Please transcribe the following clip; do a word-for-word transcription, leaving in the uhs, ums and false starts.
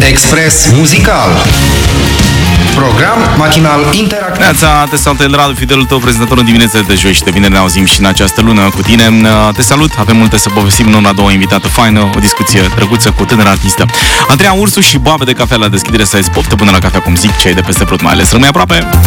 Express muzical. Program matinal interactiv. Neața, te salut, El Radu, fidelul tău, prezentator în diminețele de joi și de vineri ne auzim și în această lună cu tine. Te salut, avem multe să povestim, nu la două invitată faină, o discuție drăguță cu tânără artistă Andreea Ursu și boabe de cafea la deschidere, să ai poftă până la cafea, cum zic cei de peste prut, mai ales. Rămâi aproape!